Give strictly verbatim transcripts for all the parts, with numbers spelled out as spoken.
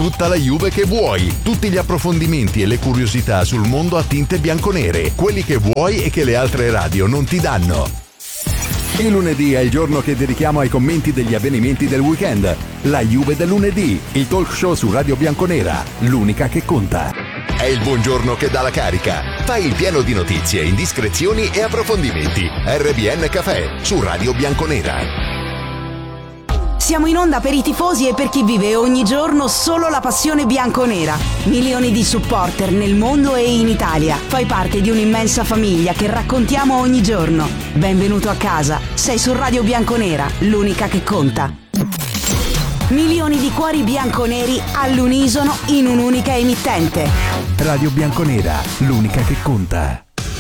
tutta la Juve che vuoi, tutti gli approfondimenti e le curiosità sul mondo a tinte bianconere, quelli che vuoi e che le altre radio non ti danno. Il lunedì è il giorno che dedichiamo ai commenti degli avvenimenti del weekend. La Juve del lunedì, il talk show su Radio Bianconera, l'unica che conta. È il buongiorno che dà la carica. Fai il pieno di notizie, indiscrezioni e approfondimenti. R B N Café su Radio Bianconera. Siamo in onda per i tifosi e per chi vive ogni giorno solo la passione bianconera. Milioni di supporter nel mondo e in Italia. Fai parte di un'immensa famiglia che raccontiamo ogni giorno. Benvenuto a casa. Sei su Radio Bianconera, l'unica che conta. Milioni di cuori bianconeri all'unisono in un'unica emittente. Radio Bianconera, l'unica che conta.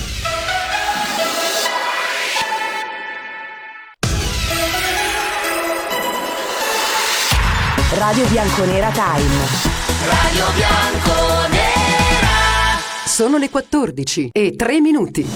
Radio Bianconera Time. Radio Bianconera. Sono le quattordici e tre minuti.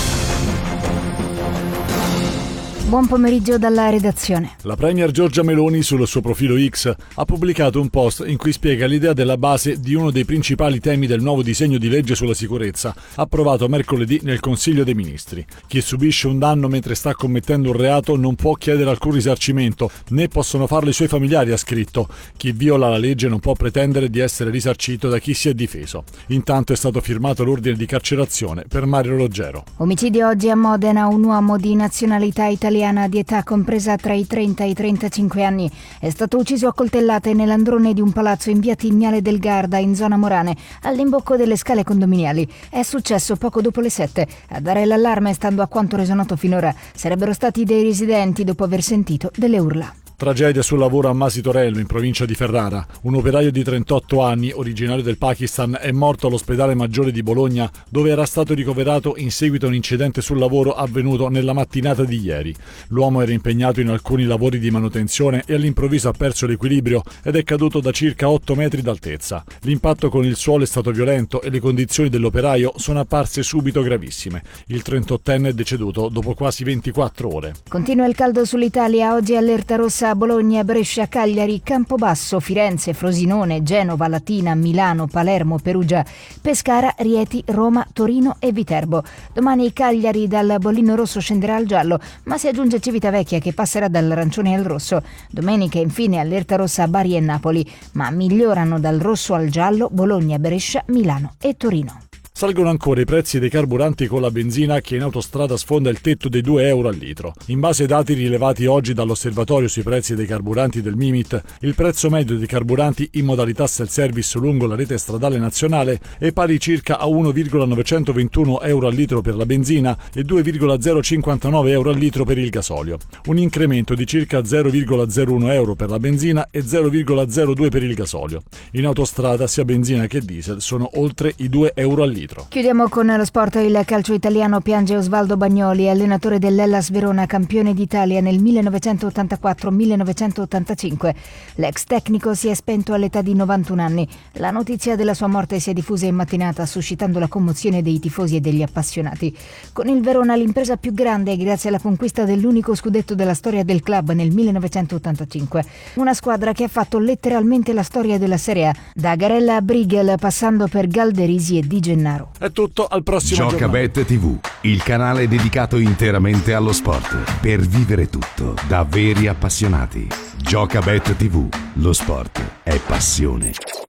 Buon pomeriggio dalla redazione. La premier Giorgia Meloni sul suo profilo X ha pubblicato un post in cui spiega l'idea della base di uno dei principali temi del nuovo disegno di legge sulla sicurezza approvato mercoledì nel Consiglio dei Ministri. Chi subisce un danno mentre sta commettendo un reato non può chiedere alcun risarcimento, né possono farlo i suoi familiari, ha scritto. Chi viola la legge non può pretendere di essere risarcito da chi si è difeso. Intanto è stato firmato l'ordine di carcerazione per Mario Roggero. Omicidio oggi a Modena. Un uomo di nazionalità italiana di età compresa tra i trenta e i trentacinque anni è stato ucciso a coltellate nell'androne di un palazzo in via Tignale del Garda in zona Morane, all'imbocco delle scale condominiali. È successo poco dopo le sette. A dare l'allarme, stando a quanto reso noto finora, sarebbero stati dei residenti dopo aver sentito delle urla. Tragedia sul lavoro a Masitorello, in provincia di Ferrara. Un operaio di trentotto anni, originario del Pakistan, è morto all'ospedale Maggiore di Bologna, dove era stato ricoverato in seguito a un incidente sul lavoro avvenuto nella mattinata di ieri. L'uomo era impegnato in alcuni lavori di manutenzione e all'improvviso ha perso l'equilibrio ed è caduto da circa otto metri d'altezza. L'impatto con il suolo è stato violento e le condizioni dell'operaio sono apparse subito gravissime. Il trentottenne è deceduto dopo quasi ventiquattro ore. Continua il caldo sull'Italia. Oggi allerta rossa a Bologna, Brescia, Cagliari, Campobasso, Firenze, Frosinone, Genova, Latina, Milano, Palermo, Perugia, Pescara, Rieti, Roma, Torino e Viterbo. Domani Cagliari dal bollino rosso scenderà al giallo, ma si aggiunge Civitavecchia che passerà dall'arancione al rosso. Domenica infine allerta rossa a Bari e Napoli, ma migliorano dal rosso al giallo Bologna, Brescia, Milano e Torino. Salgono ancora i prezzi dei carburanti con la benzina che in autostrada sfonda il tetto dei due euro al litro. In base ai dati rilevati oggi dall'osservatorio sui prezzi dei carburanti del Mimit, il prezzo medio dei carburanti in modalità self-service lungo la rete stradale nazionale è pari circa a uno virgola novecentoventuno euro al litro per la benzina e due virgola zero cinquantanove euro al litro per il gasolio. Un incremento di circa zero virgola zero uno euro per la benzina e zero virgola zero due per il gasolio. In autostrada sia benzina che diesel sono oltre i due euro al litro. Chiudiamo con lo sport. Il calcio italiano piange Osvaldo Bagnoli, allenatore dell'Hellas Verona, campione d'Italia nel millenovecentottantaquattro millenovecentottantacinque. L'ex tecnico si è spento all'età di novantuno anni. La notizia della sua morte si è diffusa in mattinata, suscitando la commozione dei tifosi e degli appassionati. Con il Verona l'impresa più grande grazie alla conquista dell'unico scudetto della storia del club nel millenovecentottantacinque. Una squadra che ha fatto letteralmente la storia della Serie A, da Garella a Brighel passando per Galderisi e Di Gennaro. È tutto, al prossimo Giocabet tivù, il canale dedicato interamente allo sport, per vivere tutto da veri appassionati. Giocabet tivù, lo sport è passione.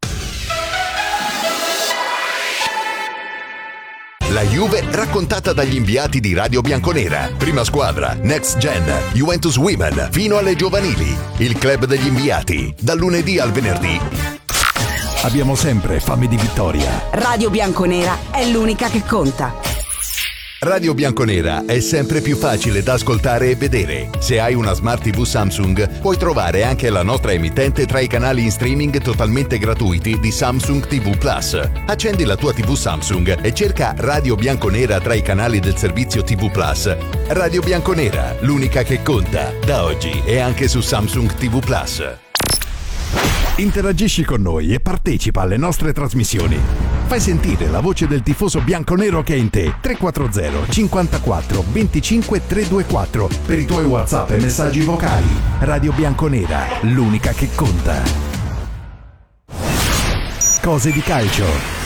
La Juve raccontata dagli inviati di Radio Bianconera. Prima squadra, Next Gen, Juventus Women, fino alle giovanili. Il club degli inviati, dal lunedì al venerdì. Abbiamo sempre fame di vittoria. Radio Bianconera è l'unica che conta. Radio Bianconera è sempre più facile da ascoltare e vedere. Se hai una Smart tivù Samsung, puoi trovare anche la nostra emittente tra i canali in streaming totalmente gratuiti di Samsung tivù Plus. Accendi la tua tivù Samsung e cerca Radio Bianconera tra i canali del servizio tivù Plus. Radio Bianconera, l'unica che conta. Da oggi è anche su Samsung tivù Plus. Interagisci con noi e partecipa alle nostre trasmissioni. Fai sentire la voce del tifoso bianconero che è in te. tre quattro zero cinquantaquattro venticinque trecentoventiquattro per i tuoi WhatsApp e messaggi vocali. Radio Bianconera, l'unica che conta. Cose di calcio.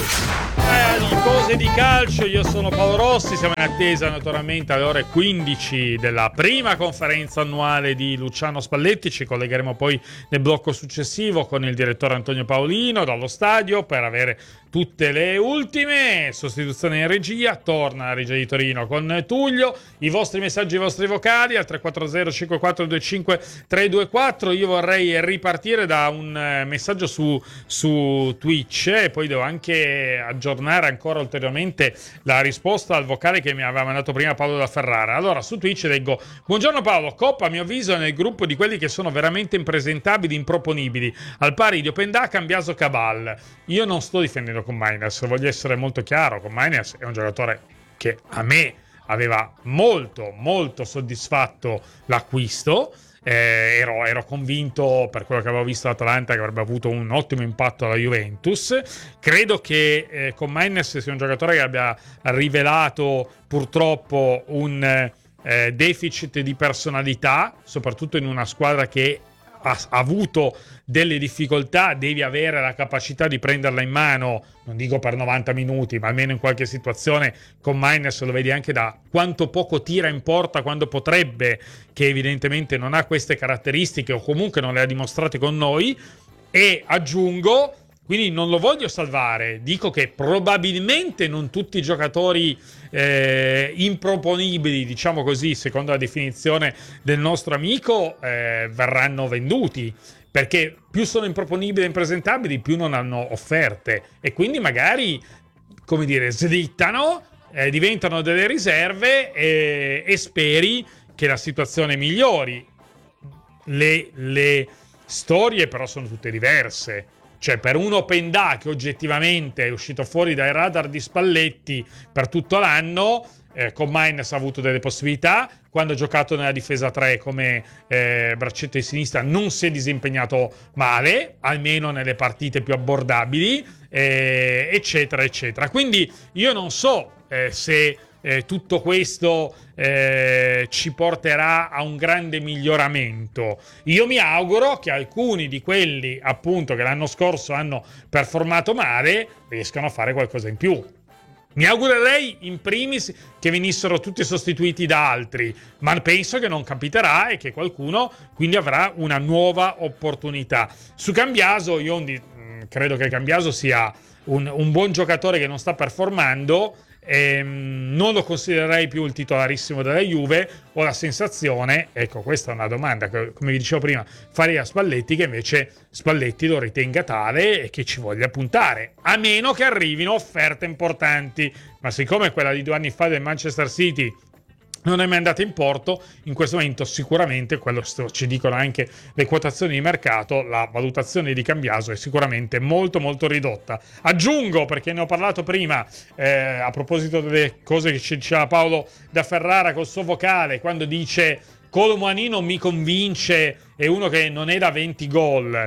Eh, di cose di calcio, io sono Paolo Rossi, siamo in attesa naturalmente alle ore quindici della prima conferenza annuale di Luciano Spalletti. Ci collegheremo poi nel blocco successivo con il direttore Antonio Paolino dallo stadio per avere tutte le ultime sostituzioni in regia. Torna la regia di Torino con Tullio. I vostri messaggi, i vostri vocali al tre quattro zero cinque quattro due cinque tre due quattro. Io vorrei ripartire da un messaggio su, su Twitch e poi devo anche aggiornare ancora ulteriormente la risposta al vocale che mi aveva mandato prima Paolo da Ferrara. Allora, su Twitch leggo: buongiorno Paolo, Coppa a mio avviso è nel gruppo di quelli che sono veramente impresentabili, improponibili, al pari di Openda, Cambiaso, Cabal. Io non sto difendendo con Mainers, voglio essere molto chiaro. Con Mainers è un giocatore che a me aveva molto molto soddisfatto l'acquisto. Eh, ero, ero convinto, per quello che avevo visto l'Atalanta, che avrebbe avuto un ottimo impatto alla Juventus. Credo che eh, con Mainers sia un giocatore che abbia rivelato purtroppo un eh, deficit di personalità, soprattutto in una squadra che ha avuto delle difficoltà. Devi avere la capacità di prenderla in mano, non dico per novanta minuti, ma almeno in qualche situazione. Con Mainers lo vedi anche da quanto poco tira in porta quando potrebbe, che evidentemente non ha queste caratteristiche o comunque non le ha dimostrate con noi. E aggiungo, quindi non lo voglio salvare, dico che probabilmente non tutti i giocatori eh, improponibili, diciamo così, secondo la definizione del nostro amico, eh, verranno venduti, perché più sono improponibili e impresentabili, più non hanno offerte, e quindi magari, come dire, slittano, eh, diventano delle riserve e, e speri che la situazione migliori. Le, le storie però sono tutte diverse. Cioè, per un Openda che oggettivamente è uscito fuori dai radar di Spalletti per tutto l'anno, eh, con Mainers ha avuto delle possibilità. Quando ha giocato nella difesa tre come eh, braccetto di sinistra non si è disimpegnato male, almeno nelle partite più abbordabili, eh, eccetera, eccetera. Quindi io non so eh, se eh, tutto questo eh, ci porterà a un grande miglioramento. Io mi auguro che alcuni di quelli, appunto, che l'anno scorso hanno performato male riescano a fare qualcosa in più. Mi augurerei in primis che venissero tutti sostituiti da altri, ma penso che non capiterà e che qualcuno quindi avrà una nuova opportunità. Su Cambiaso, io credo che Cambiaso sia un, un buon giocatore che non sta performando. Ehm, non lo considererei più il titolarissimo della Juve. Ho la sensazione, ecco, questa è una domanda che, come vi dicevo prima, farei a Spalletti, che invece Spalletti lo ritenga tale e che ci voglia puntare, a meno che arrivino offerte importanti. Ma siccome quella di due anni fa del Manchester City non è mai andata in porto, in questo momento sicuramente, quello ci dicono anche le quotazioni di mercato, la valutazione di Cambiaso è sicuramente molto molto ridotta. Aggiungo, perché ne ho parlato prima, eh, a proposito delle cose che ci diceva Paolo da Ferrara col suo vocale, quando dice Colomani non mi convince, è uno che non è da venti gol,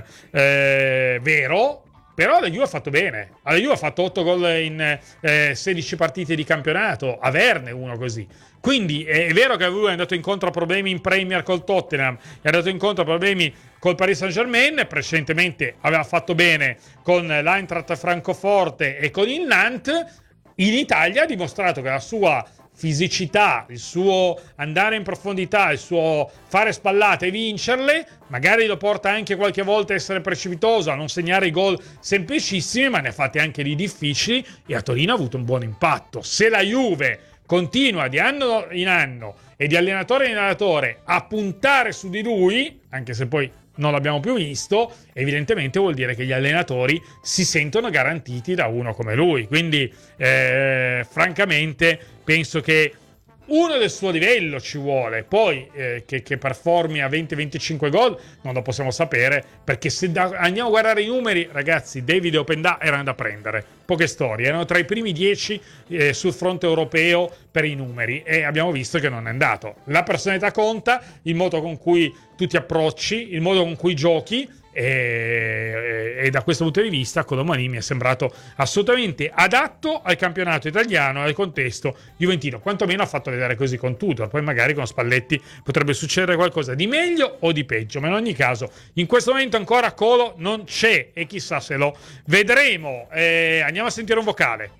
eh, vero? Però la Juve ha fatto bene. La Juve ha fatto otto gol in eh, sedici partite di campionato. Averne uno così. Quindi è vero che la Juve è andato incontro a problemi in Premier col Tottenham, è andato incontro a problemi col Paris Saint-Germain, precedentemente aveva fatto bene con l'Eintracht Francoforte e con il Nantes. In Italia ha dimostrato che la sua fisicità, il suo andare in profondità, il suo fare spallate e vincerle, magari lo porta anche qualche volta a essere precipitoso, a non segnare i gol semplicissimi, ma ne ha fatti anche di difficili, e a Torino ha avuto un buon impatto. Se la Juve continua di anno in anno e di allenatore in allenatore a puntare su di lui, anche se poi non l'abbiamo più visto, evidentemente vuol dire che gli allenatori si sentono garantiti da uno come lui. Quindi eh, francamente penso che uno del suo livello ci vuole. Poi eh, che, che performi a venti venticinque gol non lo possiamo sapere, perché se da, andiamo a guardare i numeri, ragazzi, David e Openda erano da prendere, poche storie, erano tra i primi dieci eh, sul fronte europeo per i numeri, e abbiamo visto che non è andato. La personalità conta, il modo con cui tu ti approcci, il modo con cui giochi, e, e da questo punto di vista Colomani mi è sembrato assolutamente adatto al campionato italiano e al contesto juventino, quantomeno ha fatto vedere così con Tudor. Poi magari con Spalletti potrebbe succedere qualcosa di meglio o di peggio, ma in ogni caso in questo momento ancora Colo non c'è e chissà se lo vedremo. Eh, andiamo a sentire un vocale.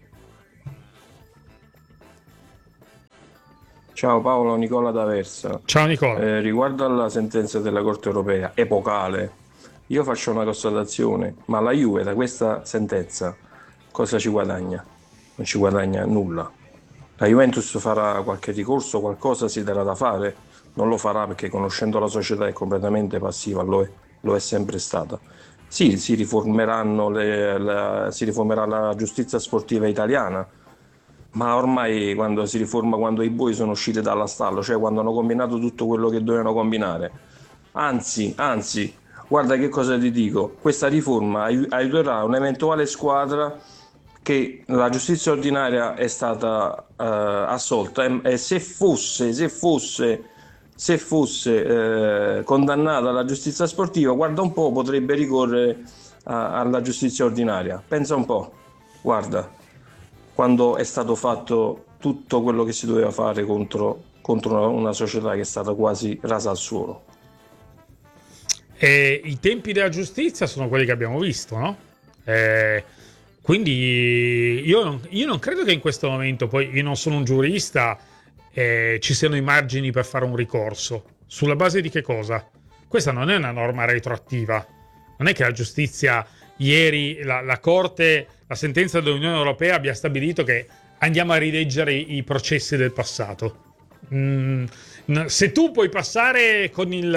Ciao Paolo, Nicola d'Aversa. Ciao Nicola. Eh, riguardo alla sentenza della Corte Europea, epocale, io faccio una constatazione, ma la Juve da questa sentenza cosa ci guadagna? Non ci guadagna nulla. La Juventus farà qualche ricorso, qualcosa si darà da fare? Non lo farà perché conoscendo la società è completamente passiva, lo è, lo è sempre stata. Sì, si riformeranno le, la, si riformerà la giustizia sportiva italiana, ma ormai quando si riforma, quando i buoi sono usciti dalla stalla, cioè quando hanno combinato tutto quello che dovevano combinare. Anzi, anzi, guarda che cosa ti dico, questa riforma aiuterà un'eventuale squadra che la giustizia ordinaria è stata uh, assolta e, e se fosse, se fosse, se fosse uh, condannata alla giustizia sportiva, guarda un po', potrebbe ricorrere uh, alla giustizia ordinaria. Pensa un po', guarda. Quando è stato fatto tutto quello che si doveva fare contro, contro una, una società che è stata quasi rasa al suolo. E i tempi della giustizia sono quelli che abbiamo visto, no? Eh, quindi io non, io non credo che in questo momento, poi io non sono un giurista, eh, ci siano i margini per fare un ricorso. Sulla base di che cosa? Questa non è una norma retroattiva. Non è che la giustizia ieri, la, la Corte... la sentenza dell'Unione Europea abbia stabilito che andiamo a rileggere i, i processi del passato. Mm, se tu puoi passare con il,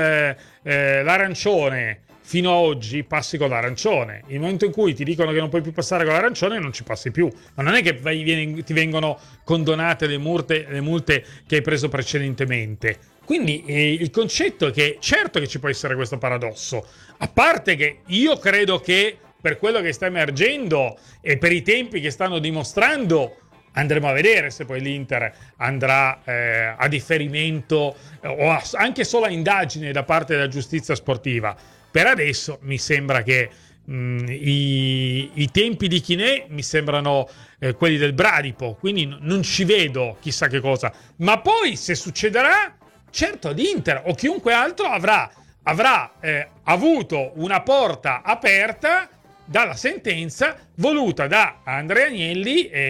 eh, l'arancione fino a oggi, passi con l'arancione. Il momento in cui ti dicono che non puoi più passare con l'arancione, non ci passi più. Ma non è che vai, viene, ti vengono condonate le multe, le multe che hai preso precedentemente. Quindi eh, il concetto è che certo che ci può essere questo paradosso. A parte che io credo che per quello che sta emergendo e per i tempi che stanno dimostrando, andremo a vedere se poi l'Inter andrà eh, a differimento eh, o a, anche solo a indagine da parte della giustizia sportiva. Per adesso mi sembra che mh, i, i tempi di Chinè mi sembrano eh, quelli del bradipo, quindi n- non ci vedo chissà che cosa. Ma poi se succederà, certo l'Inter o chiunque altro avrà, avrà eh, avuto una porta aperta dalla sentenza voluta da Andrea Agnelli, e,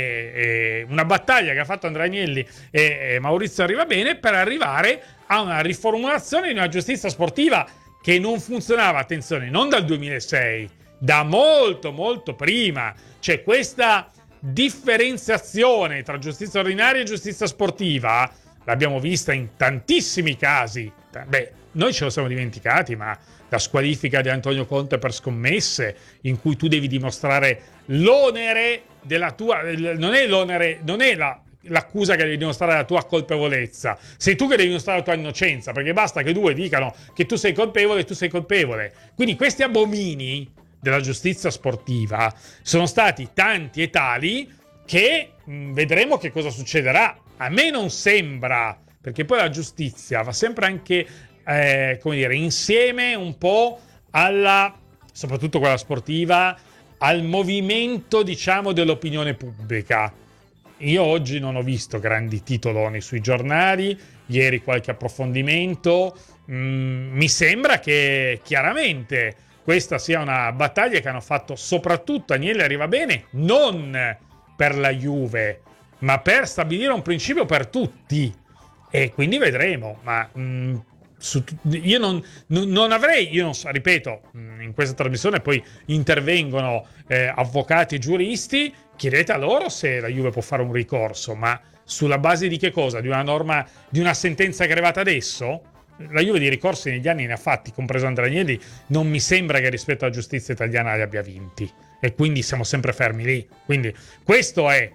e una battaglia che ha fatto Andrea Agnelli e, e Maurizio Arrivabene per arrivare a una riformulazione di una giustizia sportiva che non funzionava, attenzione, non dal duemilasei, da molto molto prima. C'è questa differenziazione tra giustizia ordinaria e giustizia sportiva, l'abbiamo vista in tantissimi casi. Beh, noi ce lo siamo dimenticati, ma la squalifica di Antonio Conte per scommesse, in cui tu devi dimostrare l'onere della tua... Non è l'onere, non è la, l'accusa che devi dimostrare la tua colpevolezza. Sei tu che devi dimostrare la tua innocenza, perché basta che due dicano che tu sei colpevole e tu sei colpevole. Quindi questi abomini della giustizia sportiva sono stati tanti e tali che mh, vedremo che cosa succederà. A me non sembra, perché poi la giustizia va sempre anche... Eh, come dire, insieme un po' alla, soprattutto quella sportiva, al movimento, diciamo, dell'opinione pubblica. Io oggi non ho visto grandi titoloni sui giornali, ieri qualche approfondimento. Mm, mi sembra che chiaramente questa sia una battaglia che hanno fatto soprattutto Agnelli Arrivabene, non per la Juve, ma per stabilire un principio per tutti. E quindi vedremo, ma... Mm, Su, io non, non, non avrei, io non so, ripeto, in questa trasmissione poi intervengono eh, avvocati e giuristi, chiedete a loro se la Juve può fare un ricorso, ma sulla base di che cosa? Di una norma, di una sentenza che è arrivata adesso? La Juve di ricorsi negli anni ne ha fatti, compreso Andrea Agnelli, non mi sembra che rispetto alla giustizia italiana li abbia vinti, e quindi siamo sempre fermi lì. Quindi questo è.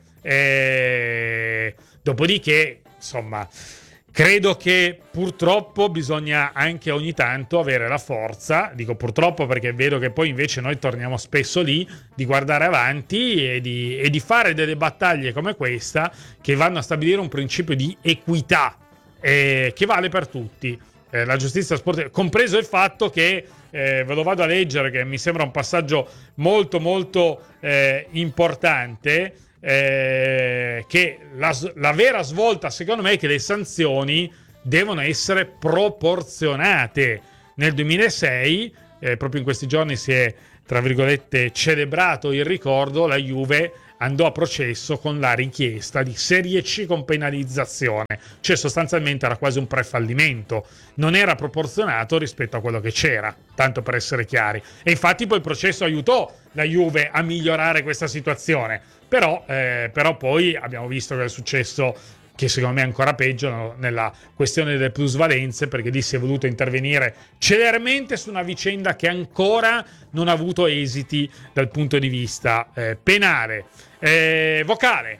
Eh, dopodiché, insomma... Credo che purtroppo bisogna anche ogni tanto avere la forza, dico purtroppo perché vedo che poi invece noi torniamo spesso lì, di guardare avanti e di, e di fare delle battaglie come questa che vanno a stabilire un principio di equità eh, che vale per tutti. eh, la giustizia sportiva, compreso il fatto che, eh, ve lo vado a leggere, che mi sembra un passaggio molto molto eh, importante, eh, che la, la vera svolta secondo me è che le sanzioni devono essere proporzionate. Nel duemilasei, eh, proprio in questi giorni si è, tra virgolette, celebrato il ricordo, la Juve andò a processo con la richiesta di Serie C con penalizzazione, cioè sostanzialmente era quasi un prefallimento, non era proporzionato rispetto a quello che c'era, tanto per essere chiari, e infatti poi il processo aiutò la Juve a migliorare questa situazione, però, eh, però poi abbiamo visto che è successo, che secondo me è ancora peggio, no? Nella questione delle plusvalenze, perché lì si è voluto intervenire celermente su una vicenda che ancora non ha avuto esiti dal punto di vista eh, penale. Eh, vocale.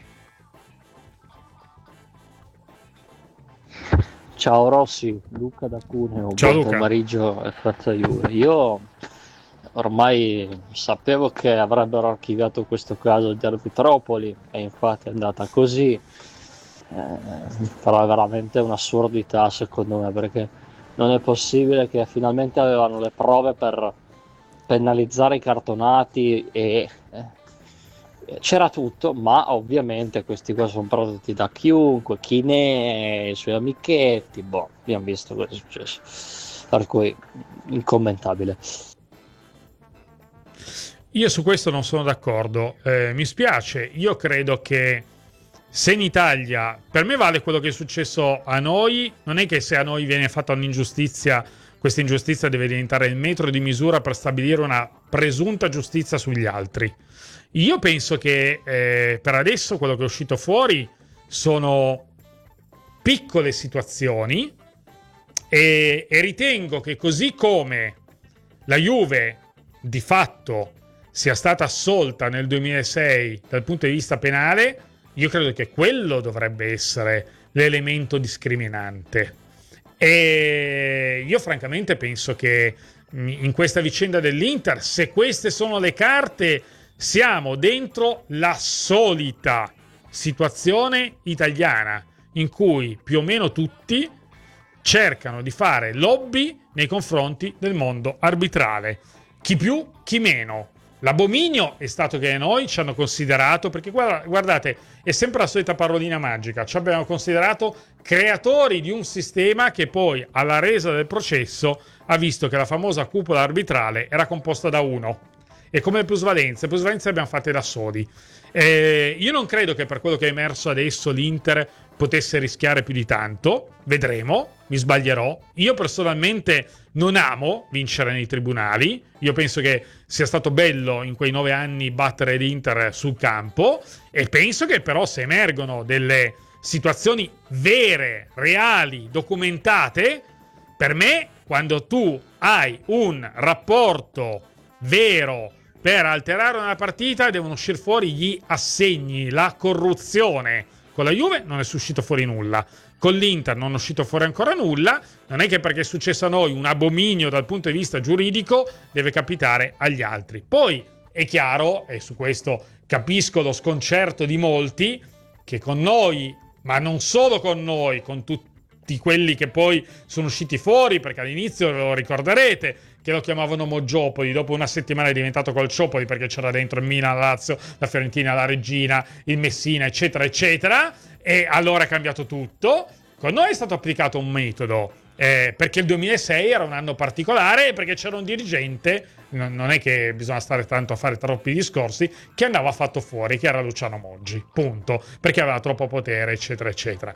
Ciao Rossi, Luca da Cuneo. Ciao buon Luca. pomeriggio e forza Juve. Io ormai sapevo che avrebbero archiviato questo caso di Arbitropoli e infatti è andata così. Eh, però è veramente un'assurdità secondo me, perché non è possibile che finalmente avevano le prove per penalizzare i cartonati e eh, c'era tutto, ma ovviamente questi qua sono prodotti da chiunque, Chinè, i suoi amichetti, boh, abbiamo visto cosa è successo, per cui incommentabile. Io su questo non sono d'accordo, eh, mi spiace, io credo che se in Italia, per me vale quello che è successo a noi, non è che se a noi viene fatta un'ingiustizia, questa ingiustizia deve diventare il metro di misura per stabilire una presunta giustizia sugli altri. Io penso che eh, per adesso quello che è uscito fuori sono piccole situazioni e, e ritengo che così come la Juve di fatto sia stata assolta nel duemilasei dal punto di vista penale, io credo che quello dovrebbe essere l'elemento discriminante. E io francamente penso che in questa vicenda dell'Inter, se queste sono le carte, siamo dentro la solita situazione italiana in cui più o meno tutti cercano di fare lobby nei confronti del mondo arbitrale. Chi più, chi meno. L'abominio è stato che noi ci hanno considerato, perché guardate, è sempre la solita parolina magica, ci abbiamo considerato creatori di un sistema che poi alla resa del processo ha visto che la famosa cupola arbitrale era composta da uno. E come le plusvalenze, le plusvalenze le abbiamo fatte da soli. Eh, io non credo che per quello che è emerso adesso l'Inter potesse rischiare più di tanto, vedremo, mi sbaglierò. Io personalmente non amo vincere nei tribunali, io penso che sia stato bello in quei nove anni battere l'Inter sul campo e penso che però se emergono delle situazioni vere, reali, documentate, per me quando tu hai un rapporto vero per alterare una partita devono uscire fuori gli assegni, la corruzione. Con la Juve non è uscito fuori nulla, con l'Inter non è uscito fuori ancora nulla, non è che perché è successo a noi un abominio dal punto di vista giuridico deve capitare agli altri. Poi è chiaro, e su questo capisco lo sconcerto di molti, che con noi, ma non solo con noi, con tutti quelli che poi sono usciti fuori, perché all'inizio ve lo ricorderete, che lo chiamavano Moggiopoli, dopo una settimana è diventato Calciopoli perché c'era dentro il Milan, la Lazio, la Fiorentina, la Reggina, il Messina, eccetera, eccetera, e allora è cambiato tutto. Con noi è stato applicato un metodo, eh, perché il duemilasei era un anno particolare e perché c'era un dirigente, n- non è che bisogna stare tanto a fare troppi discorsi, che andava fatto fuori, che era Luciano Moggi, punto, perché aveva troppo potere, eccetera, eccetera.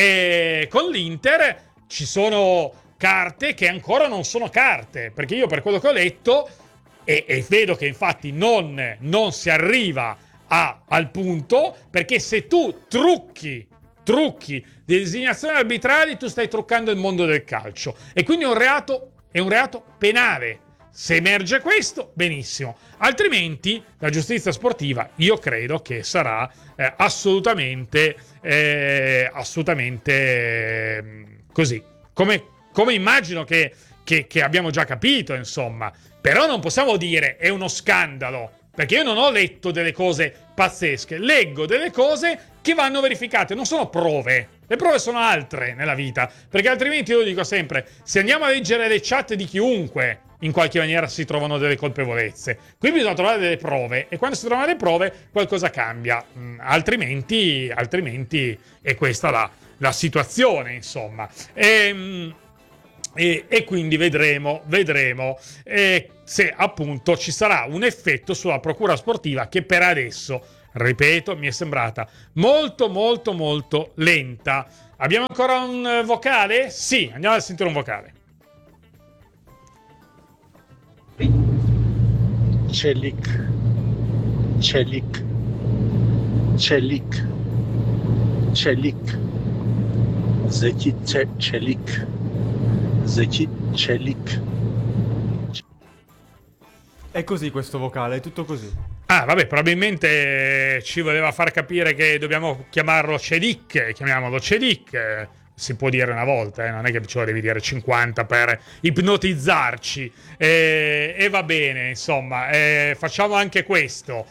E con l'Inter ci sono carte che ancora non sono carte, perché io per quello che ho letto e, e vedo che infatti non, non si arriva a, al punto, perché se tu trucchi trucchi di designazioni arbitrali tu stai truccando il mondo del calcio e quindi è un reato, è un reato penale. Se emerge questo, benissimo, altrimenti la giustizia sportiva io credo che sarà eh, assolutamente eh, assolutamente eh, così come Come immagino che, che, che abbiamo già capito, insomma. Però non possiamo dire è uno scandalo, perché io non ho letto delle cose pazzesche. Leggo delle cose che vanno verificate, non sono prove. Le prove sono altre nella vita, perché altrimenti io dico sempre, se andiamo a leggere le chat di chiunque, in qualche maniera si trovano delle colpevolezze. Qui bisogna trovare delle prove, e quando si trovano le prove qualcosa cambia, mm, altrimenti, altrimenti è questa la, la situazione, insomma. E, e, e quindi vedremo, vedremo eh, se appunto ci sarà un effetto sulla procura sportiva che per adesso, ripeto, mi è sembrata molto molto molto lenta. Abbiamo ancora un vocale? Sì, andiamo a sentire un vocale. Celik, Celik, Celik, Celik, Zeki Celik, Zeki Celik. È così questo vocale, è tutto così. Ah, vabbè, probabilmente ci voleva far capire che dobbiamo chiamarlo Celik, chiamiamolo Celik. Si può dire una volta, eh? Non è che ce lo devi dire cinquanta per ipnotizzarci. E, e va bene, insomma, eh, facciamo anche questo.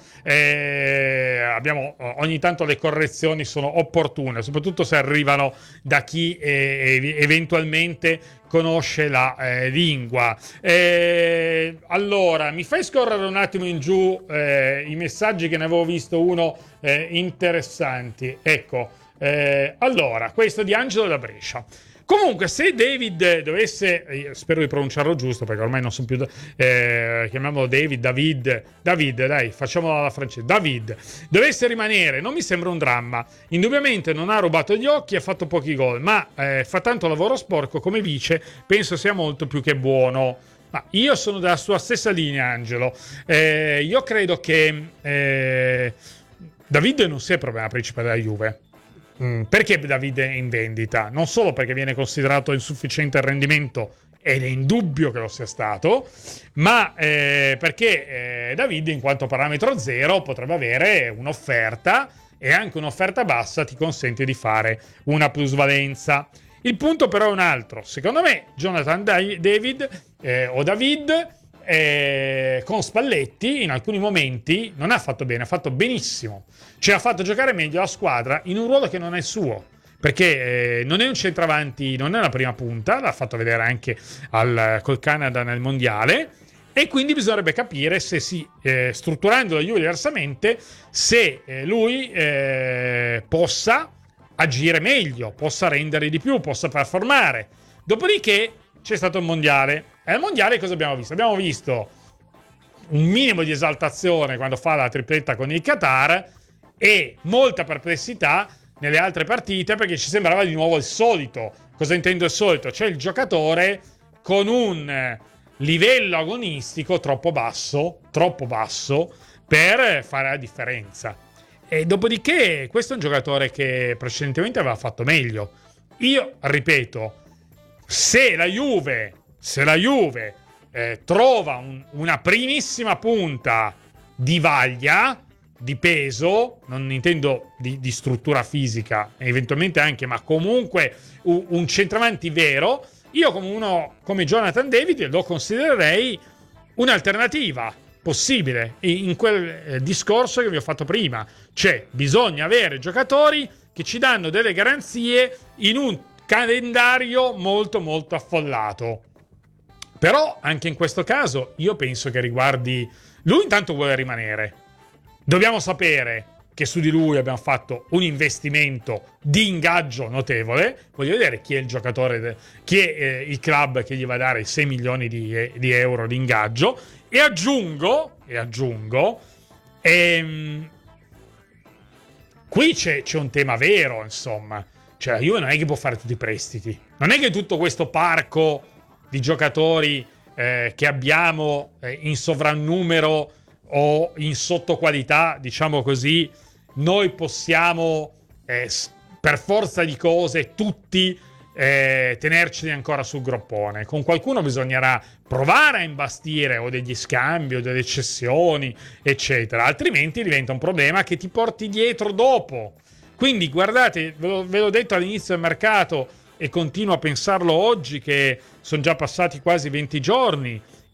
Eh, abbiamo, ogni tanto le correzioni sono opportune, soprattutto se arrivano da chi eh, eventualmente conosce la eh, lingua. Eh, allora, mi fai scorrere un attimo in giù eh, i messaggi, che ne avevo visto uno eh, interessanti. Ecco. Eh, allora, questo di Angelo da Brescia. Comunque, se David dovesse, eh, spero di pronunciarlo giusto perché ormai non sono più, eh, chiamiamolo David, David, David, dai, facciamolo alla francese. David dovesse rimanere, non mi sembra un dramma. Indubbiamente non ha rubato gli occhi, ha fatto pochi gol, ma eh, fa tanto lavoro sporco. Come vice, penso sia molto più che buono. Ma io sono della sua stessa linea, Angelo. Eh, io credo che eh, David non sia il problema principale della Juve. Mm, perché David è in vendita? Non solo perché viene considerato insufficiente il rendimento, ed è indubbio che lo sia stato, ma eh, perché eh, David, in quanto parametro zero, potrebbe avere un'offerta, e anche un'offerta bassa ti consente di fare una plusvalenza. Il punto però è un altro. Secondo me Jonathan David eh, o David eh, con Spalletti in alcuni momenti non ha fatto bene, ha fatto benissimo. Cioè ha fatto giocare meglio la squadra in un ruolo che non è suo, perché eh, non è un centravanti, non è una prima punta, l'ha fatto vedere anche al, col Canada nel mondiale, e quindi bisognerebbe capire se si, eh, strutturando la Juve diversamente, se eh, lui eh, possa agire meglio, possa rendere di più, possa performare. Dopodiché c'è stato il mondiale, e al mondiale cosa abbiamo visto? Abbiamo visto un minimo di esaltazione quando fa la tripletta con il Qatar, e molta perplessità nelle altre partite, perché ci sembrava di nuovo il solito. Cosa intendo il solito? Cioè il giocatore con un livello agonistico troppo basso, troppo basso per fare la differenza. E dopodiché questo è un giocatore che precedentemente aveva fatto meglio. Io ripeto, se la Juve, se la Juve eh, trova un, una primissima punta di vaglia, di peso, non intendo di, di struttura fisica, eventualmente anche, ma comunque un, un centravanti vero, io come uno come Jonathan David lo considererei un'alternativa possibile in quel eh, discorso che vi ho fatto prima. Cioè, bisogna avere giocatori che ci danno delle garanzie in un calendario molto molto affollato. Però anche in questo caso io penso che riguardi, lui intanto vuole rimanere. Dobbiamo sapere che su di lui abbiamo fatto un investimento di ingaggio notevole. Voglio vedere chi è il giocatore, de, chi è eh, il club che gli va a dare sei milioni di, eh, di euro di ingaggio. E aggiungo, e aggiungo, ehm, qui c'è, c'è un tema vero, insomma. Cioè, la Juve non è che può fare tutti i prestiti. Non è che tutto questo parco di giocatori eh, che abbiamo eh, in sovrannumero o in sottoqualità, diciamo così, noi possiamo eh, per forza di cose tutti eh, tenerceli ancora sul groppone. Con qualcuno bisognerà provare a imbastire, o degli scambi o delle cessioni, eccetera, altrimenti diventa un problema che ti porti dietro dopo. Quindi guardate, ve, lo, ve l'ho detto all'inizio del mercato e continuo a pensarlo oggi, che sono già passati quasi venti giorni.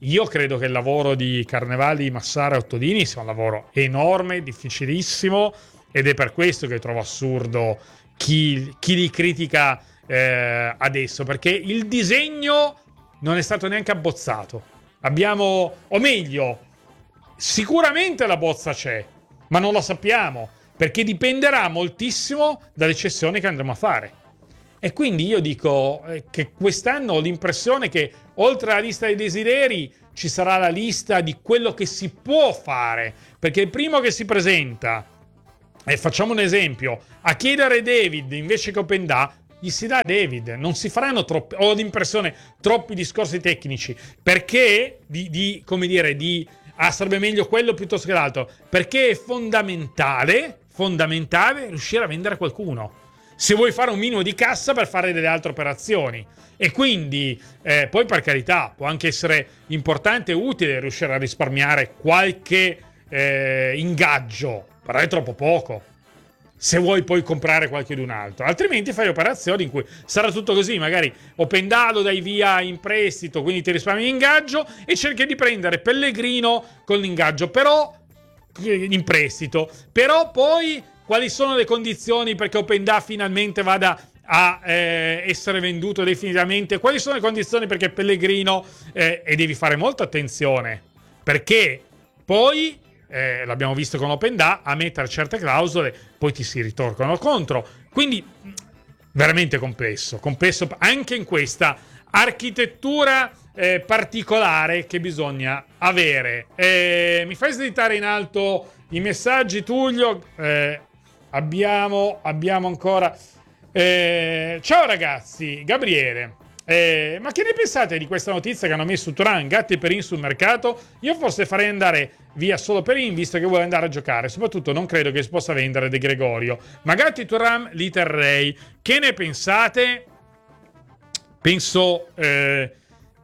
io credo che il lavoro di Carnevali, Massara e Ottolini sia un lavoro enorme, difficilissimo, ed è per questo che trovo assurdo chi, chi li critica eh, adesso, perché il disegno non è stato neanche abbozzato. Abbiamo, o meglio, sicuramente la bozza c'è, ma non la sappiamo, perché dipenderà moltissimo dalle cessioni che andremo a fare. E quindi io dico che quest'anno ho l'impressione che oltre alla lista dei desideri ci sarà la lista di quello che si può fare, perché il primo che si presenta, e facciamo un esempio, a chiedere David invece che Openda, gli si dà David, non si faranno troppi, ho l'impressione, troppi discorsi tecnici, perché di, di come dire, di ah, sarebbe meglio quello piuttosto che l'altro, perché è fondamentale, fondamentale riuscire a vendere qualcuno. Se vuoi fare un minimo di cassa per fare delle altre operazioni. E quindi, eh, poi per carità, può anche essere importante e utile riuscire a risparmiare qualche eh, ingaggio, però è troppo poco. Se vuoi poi comprare qualche d'un altro, altrimenti fai operazioni in cui sarà tutto così, magari Openda lo dai via in prestito, quindi ti risparmi l'ingaggio e cerchi di prendere Pellegrino con l'ingaggio, però in prestito. Però poi quali sono le condizioni perché Openda finalmente vada a eh, essere venduto definitivamente? Quali sono le condizioni perché Pellegrino eh, e devi fare molta attenzione, perché poi Eh, l'abbiamo visto con Openda, a mettere certe clausole poi ti si ritorcono contro, quindi veramente complesso complesso anche in questa architettura eh, particolare che bisogna avere. Eh, mi fai slittare in alto i messaggi, Tullio? Eh, abbiamo abbiamo ancora eh, ciao ragazzi, Gabriele. Eh, ma che ne pensate di questa notizia che hanno messo Thuram, Gatti e Perin sul mercato? Io forse farei andare via solo Perin, visto che vuole andare a giocare. Soprattutto non credo che si possa vendere De Gregorio, ma Gatti e Thuram li terrei. Che ne pensate? Penso eh,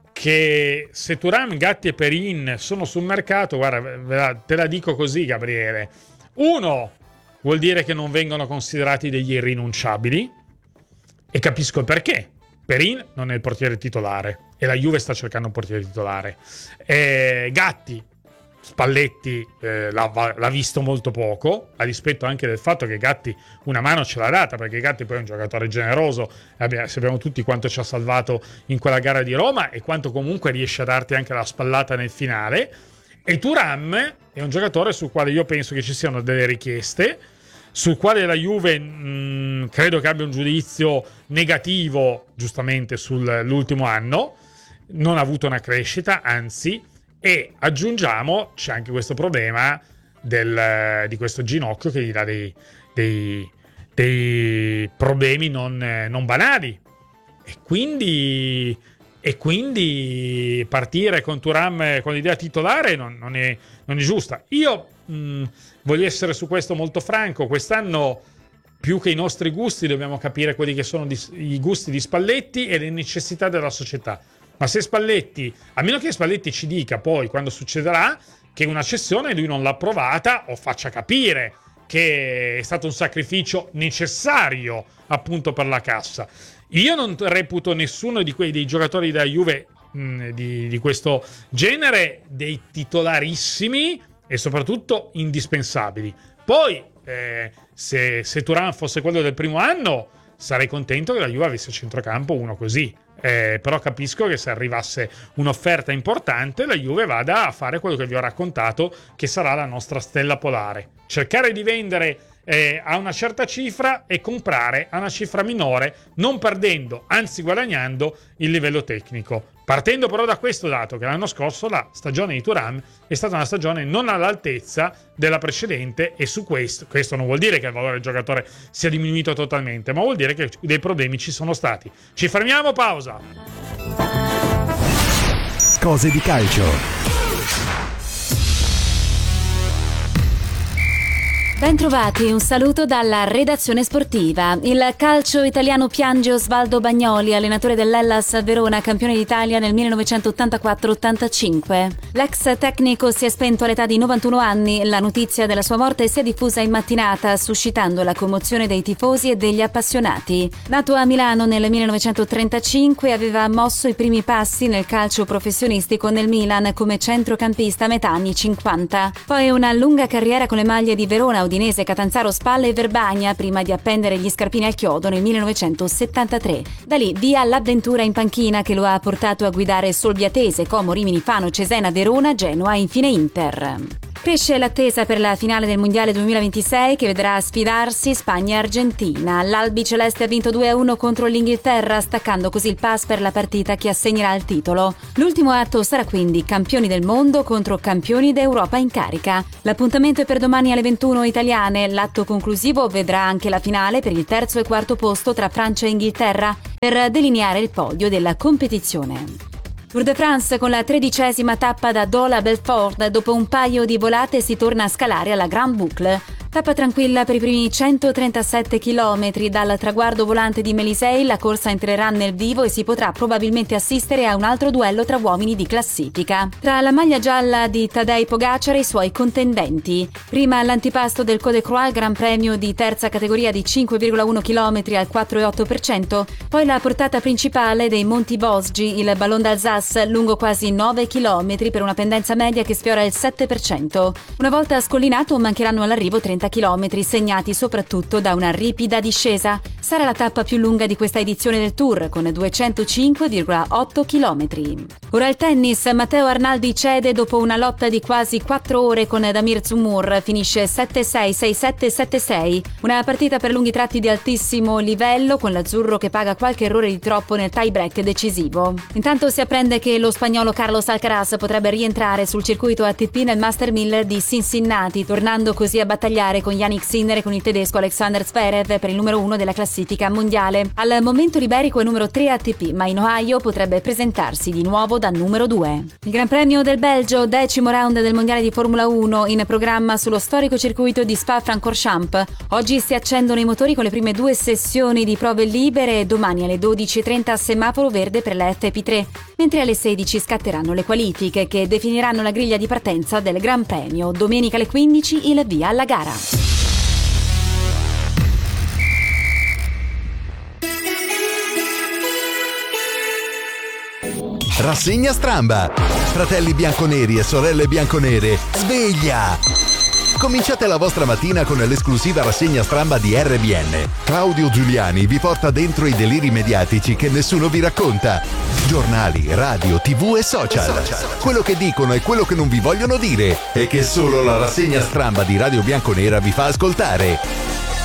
che se Thuram, Gatti e Perin sono sul mercato, guarda, te la dico così, Gabriele. Uno, vuol dire che non vengono considerati degli irrinunciabili, e capisco il perché. Perin non è il portiere titolare e la Juve sta cercando un portiere titolare. Eh, Gatti, Spalletti eh, l'ha, l'ha visto molto poco, a dispetto anche del fatto che Gatti una mano ce l'ha data, perché Gatti poi è un giocatore generoso, sappiamo tutti quanto ci ha salvato in quella gara di Roma e quanto comunque riesce a darti anche la spallata nel finale. E Thuram è un giocatore sul quale io penso che ci siano delle richieste, sul quale la Juve mh, credo che abbia un giudizio negativo, giustamente, sull'ultimo anno. Non ha avuto una crescita, anzi, e aggiungiamo, c'è anche questo problema del, di questo ginocchio che gli dà dei, dei, dei problemi non, non banali. E quindi, e quindi partire con Thuram con l'idea titolare non, non, è, non è giusta. Io mh, voglio essere su questo molto franco. Quest'anno, più che i nostri gusti, dobbiamo capire quelli che sono di, i gusti di Spalletti e le necessità della società. Ma se Spalletti, a meno che Spalletti ci dica poi, quando succederà, che una cessione lui non l'ha approvata, o faccia capire che è stato un sacrificio necessario appunto per la cassa. Io non reputo nessuno di quei dei giocatori della Juve mh, di, di questo genere dei titolarissimi e soprattutto indispensabili. Poi eh, se, se Thuram fosse quello del primo anno, sarei contento che la Juve avesse a centrocampo uno così. Eh, però capisco che se arrivasse un'offerta importante, la Juve vada a fare quello che vi ho raccontato, che sarà la nostra stella polare: cercare di vendere eh, a una certa cifra e comprare a una cifra minore, non perdendo, anzi guadagnando il livello tecnico. Partendo però da questo dato, che l'anno scorso la stagione di Thuram è stata una stagione non all'altezza della precedente, e su questo, questo non vuol dire che il valore del giocatore sia diminuito totalmente, ma vuol dire che dei problemi ci sono stati. Ci fermiamo, pausa. Cose di calcio. Bentrovati, un saluto dalla redazione sportiva. Il calcio italiano piange Osvaldo Bagnoli, allenatore dell'Hellas Verona, campione d'Italia nel millenovecentottantaquattro ottantacinque. L'ex tecnico si è spento all'età di novantuno anni. La notizia della sua morte si è diffusa in mattinata, suscitando la commozione dei tifosi e degli appassionati. Nato a Milano nel millenovecentotrentacinque, aveva mosso i primi passi nel calcio professionistico nel Milan come centrocampista a metà anni cinquanta. Poi una lunga carriera con le maglie di Verona, Udinese, Catanzaro, Spalle e Verbagna prima di appendere gli scarpini al chiodo nel millenovecentosettantatré. Da lì via l'avventura in panchina che lo ha portato a guidare Solviatese, Como, Rimini, Fano, Cesena, Verona, Genoa e infine Inter. Cresce l'attesa per la finale del Mondiale duemilaventisei che vedrà sfidarsi Spagna e Argentina. L'Albi Celeste ha vinto due a uno contro l'Inghilterra, staccando così il pass per la partita che assegnerà il titolo. L'ultimo atto sarà quindi campioni del mondo contro campioni d'Europa in carica. L'appuntamento è per domani alle ventuno italiane. L'atto conclusivo vedrà anche la finale per il terzo e quarto posto tra Francia e Inghilterra per delineare il podio della competizione. Tour de France con la tredicesima tappa da Dole a Belfort. Dopo un paio di volate si torna a scalare alla Grand Boucle. Tappa tranquilla per i primi centotrentasette chilometri. Dal traguardo volante di Mélisey la corsa entrerà nel vivo e si potrà probabilmente assistere a un altro duello tra uomini di classifica. Tra la maglia gialla di Tadej Pogacar e i suoi contendenti. Prima l'antipasto del Col de Croix, Gran Premio di terza categoria di cinque virgola uno chilometri al quattro virgola otto per cento. Poi la portata principale dei Monti Vosgi, il Ballon d'Alsace, lungo quasi nove chilometri per una pendenza media che sfiora il sette per cento. Una volta scollinato mancheranno all'arrivo trenta chilometri, segnati soprattutto da una ripida discesa. Sarà la tappa più lunga di questa edizione del Tour, con duecentocinque virgola otto chilometri. Ora il tennis. Matteo Arnaldi cede dopo una lotta di quasi quattro ore con Damir Dzumhur. Finisce sette sei, sei sette, sette sei. Una partita per lunghi tratti di altissimo livello, con l'azzurro che paga qualche errore di troppo nel tie break decisivo. Intanto si apprende che lo spagnolo Carlos Alcaraz potrebbe rientrare sul circuito A T P nel Master mille di Cincinnati, tornando così a battagliare con Yannick Sinner e con il tedesco Alexander Zverev per il numero uno della classifica mondiale. Al momento l'iberico è numero tre A T P, ma in Ohio potrebbe presentarsi di nuovo da numero due. Il Gran Premio del Belgio, decimo round del mondiale di Formula uno, in programma sullo storico circuito di Spa-Francorchamps. Oggi si accendono i motori con le prime due sessioni di prove libere e domani alle dodici e trenta semaforo verde per la F P tre, mentre alle sedici scatteranno le qualifiche che definiranno la griglia di partenza del Gran Premio. Domenica alle quindici il via alla gara. Rassegna Stramba. Fratelli bianconeri e sorelle bianconere, sveglia! Cominciate la vostra mattina con l'esclusiva rassegna Stramba di R B N. Claudio Giuliani vi porta dentro i deliri mediatici che nessuno vi racconta. Giornali, radio, tv e social. Quello che dicono e quello che non vi vogliono dire e che solo la rassegna Stramba di Radio Bianconera vi fa ascoltare.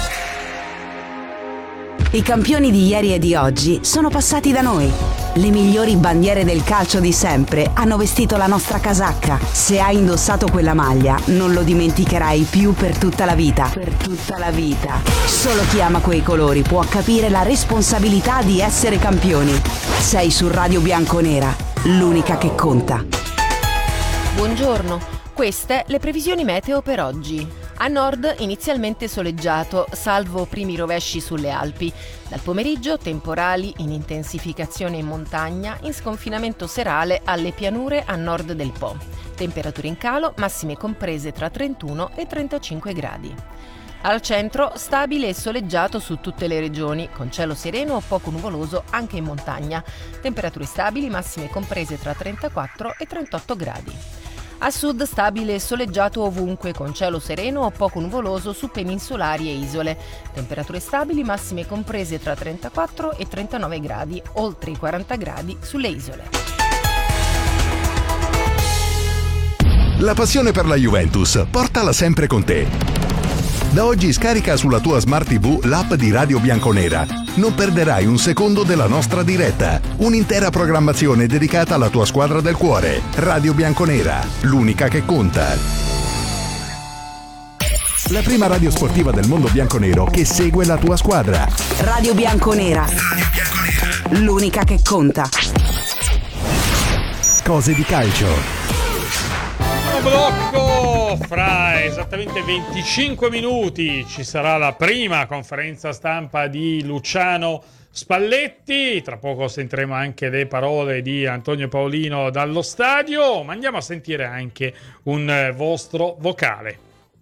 I campioni di ieri e di oggi sono passati da noi. Le migliori bandiere del calcio di sempre hanno vestito la nostra casacca. Se hai indossato quella maglia, non lo dimenticherai più per tutta la vita. Per tutta la vita. Solo chi ama quei colori può capire la responsabilità di essere campioni. Sei su Radio Bianconera, l'unica che conta. Buongiorno, queste le previsioni meteo per oggi. A nord inizialmente soleggiato, salvo primi rovesci sulle Alpi. Dal pomeriggio temporali in intensificazione in montagna, in sconfinamento serale alle pianure a nord del Po. Temperature in calo, massime comprese tra trentuno e trentacinque gradi. Al centro stabile e soleggiato su tutte le regioni, con cielo sereno o poco nuvoloso anche in montagna. Temperature stabili, massime comprese tra trentaquattro e trentotto gradi. A sud stabile e soleggiato ovunque, con cielo sereno o poco nuvoloso su peninsulari e isole. Temperature stabili, massime comprese tra trentaquattro e trentanove gradi, oltre i quaranta gradi sulle isole. La passione per la Juventus, portala sempre con te. Da oggi scarica sulla tua Smart tivù l'app di Radio Bianconera. Non perderai un secondo della nostra diretta. Un'intera programmazione dedicata alla tua squadra del cuore. Radio Bianconera, l'unica che conta. La prima radio sportiva del mondo bianconero che segue la tua squadra. Radio Bianconera, l'unica che conta. Cose di calcio. Blocco fra tra esattamente venticinque minuti ci sarà la prima conferenza stampa di Luciano Spalletti. Tra poco sentiremo anche le parole di Antonio Paolino dallo stadio, ma andiamo a sentire anche un vostro vocale.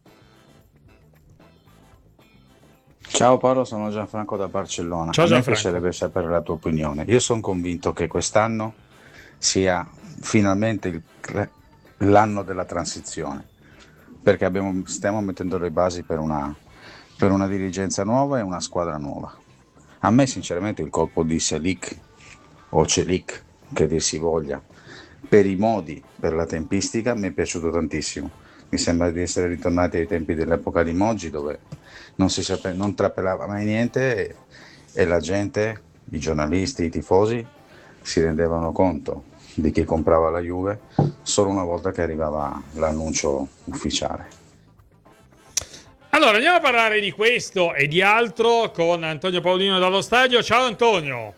Ciao Paolo, sono Gianfranco da Barcellona. Ciao A me Gianfranco. piacerebbe sapere la tua opinione. Io sono convinto che quest'anno sia finalmente il, l'anno della transizione, perché abbiamo, stiamo mettendo le basi per una, per una dirigenza nuova e una squadra nuova. A me sinceramente il colpo di Selic o Celic, che dir si voglia, per i modi, per la tempistica, mi è piaciuto tantissimo. Mi sembra di essere ritornati ai tempi dell'epoca di Moggi, dove non si sape, non trapelava mai niente e, e la gente, i giornalisti, i tifosi si rendevano conto di chi comprava la Juve solo una volta che arrivava l'annuncio ufficiale. Allora andiamo a parlare di questo e di altro con Antonio Paolino dallo stadio. Ciao Antonio.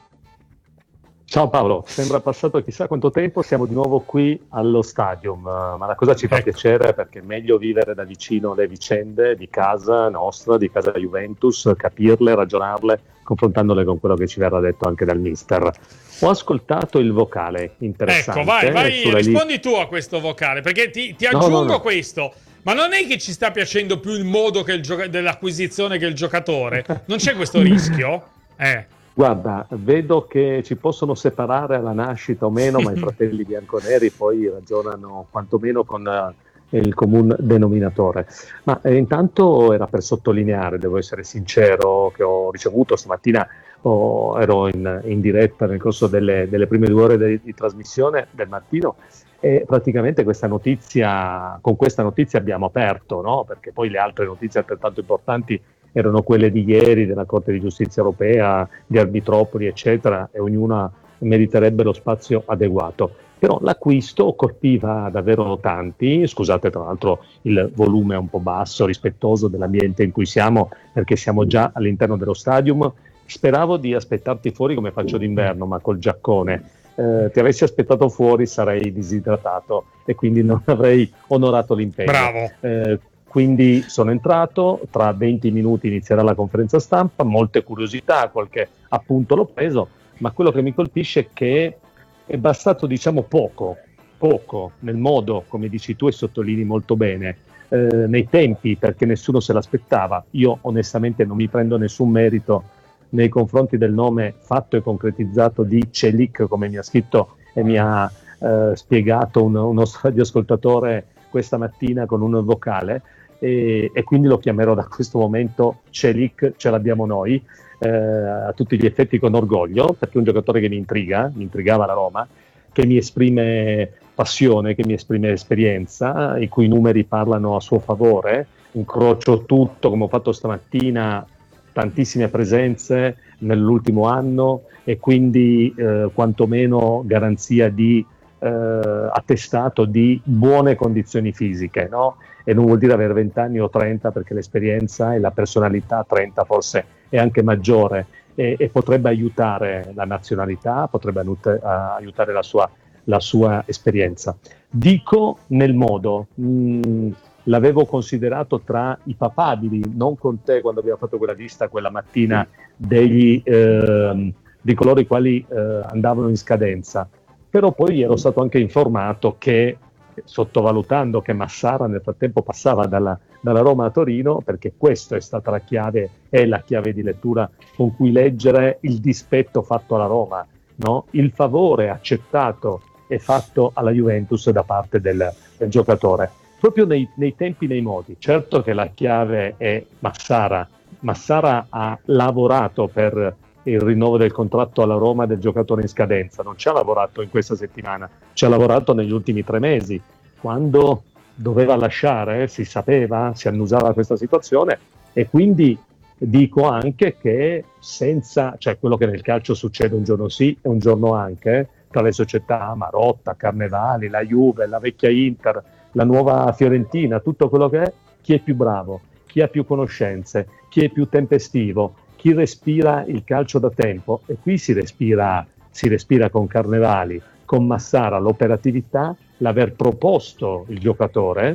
Ciao Paolo, sembra passato chissà quanto tempo, siamo di nuovo qui allo stadium, ma la cosa ci fa ecco. piacere perché è meglio vivere da vicino le vicende di casa nostra, di casa Juventus, capirle, ragionarle, confrontandole con quello che ci verrà detto anche dal mister. Ho ascoltato il vocale interessante. Ecco, vai, vai, sulle rispondi li- tu a questo vocale, perché ti, ti No, aggiungo no, no. questo. Ma non è che ci sta piacendo più il modo che il gioca- dell'acquisizione che il giocatore? Non c'è questo rischio? Eh. Guarda, vedo che ci possono separare alla nascita o meno, ma i fratelli bianconeri poi ragionano quantomeno con eh, il comune denominatore. Ma eh, intanto era per sottolineare, devo essere sincero, che ho ricevuto stamattina, oh, ero in, in diretta nel corso delle, delle prime due ore di, di trasmissione del mattino, e praticamente questa notizia, con questa notizia abbiamo aperto, no? Perché poi le altre notizie altrettanto importanti erano quelle di ieri della Corte di Giustizia Europea, di Arbitropoli, eccetera, e ognuna meriterebbe lo spazio adeguato. Però l'acquisto colpiva davvero tanti, scusate tra l'altro il volume è un po' basso, rispettoso dell'ambiente in cui siamo, perché siamo già all'interno dello stadium. Speravo di aspettarti fuori come faccio d'inverno, ma col giaccone. Eh, ti avessi aspettato fuori sarei disidratato e quindi non avrei onorato l'impegno. Bravo. Eh, Quindi sono entrato, tra venti minuti inizierà la conferenza stampa, molte curiosità, qualche appunto l'ho preso, ma quello che mi colpisce è che è bastato diciamo poco, poco nel modo, come dici tu e sottolinei molto bene, eh, nei tempi, perché nessuno se l'aspettava. Io onestamente non mi prendo nessun merito nei confronti del nome fatto e concretizzato di Celic, come mi ha scritto e mi ha eh, spiegato un, uno radioascoltatore questa mattina con un vocale. E, e quindi lo chiamerò da questo momento Celic, ce l'abbiamo noi, eh, a tutti gli effetti con orgoglio, perché è un giocatore che mi intriga, mi intrigava la Roma, che mi esprime passione, che mi esprime esperienza, i cui numeri parlano a suo favore, incrocio tutto come ho fatto stamattina, tantissime presenze nell'ultimo anno e quindi eh, quantomeno garanzia di eh, attestato di buone condizioni fisiche, no? E non vuol dire avere venti anni o trenta, perché l'esperienza e la personalità trenta forse è anche maggiore e, e potrebbe aiutare la nazionalità, potrebbe aiut- aiutare la sua, la sua esperienza. Dico nel modo, mh, l'avevo considerato tra i papabili, non con te quando abbiamo fatto quella lista quella mattina degli, eh, di coloro i quali eh, andavano in scadenza, però poi ero stato anche informato che, sottovalutando che Massara nel frattempo passava dalla, dalla Roma a Torino, perché questa è stata la chiave, è la chiave di lettura con cui leggere il dispetto fatto alla Roma, no? Il favore accettato e fatto alla Juventus da parte del, del giocatore, proprio nei, nei tempi, nei modi. Certo che la chiave è Massara. Massara ha lavorato per il rinnovo del contratto alla Roma del giocatore in scadenza, non ci ha lavorato in questa settimana, ci ha lavorato negli ultimi tre mesi, quando doveva lasciare, si sapeva, si annusava questa situazione, e quindi dico anche che senza, cioè quello che nel calcio succede un giorno sì e un giorno anche, tra le società Marotta, Carnevali, la Juve, la vecchia Inter, la nuova Fiorentina, tutto quello che è, chi è più bravo, chi ha più conoscenze, chi è più tempestivo, chi respira il calcio da tempo, e qui si respira, si respira con Carnevali, con Massara, l'operatività, l'aver proposto il giocatore,